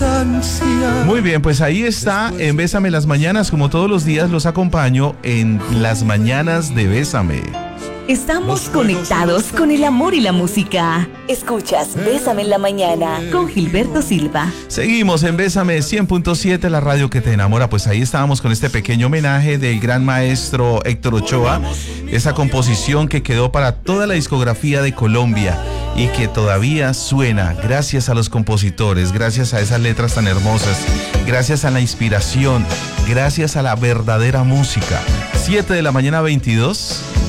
Muy bien, pues ahí está en Bésame las Mañanas. Como todos los días los acompaño en las mañanas de Bésame. Estamos conectados con el amor y la música. Escuchas Bésame en la Mañana con Gilberto Silva. Seguimos en Bésame 100.7, la radio que te enamora. Pues ahí estábamos con este pequeño homenaje del gran maestro Héctor Ochoa. Esa composición que quedó para toda la discografía de Colombia y que todavía suena gracias a los compositores, gracias a esas letras tan hermosas, gracias a la inspiración, gracias a la verdadera música. 7 de la mañana 22.